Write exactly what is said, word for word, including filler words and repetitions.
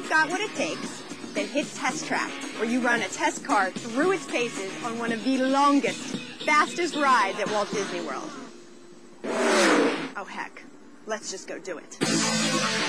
you've got what it takes, then hit Test Track, where you run a test car through its paces on one of the longest, fastest rides at Walt Disney World. Oh, heck. Let's just go do it.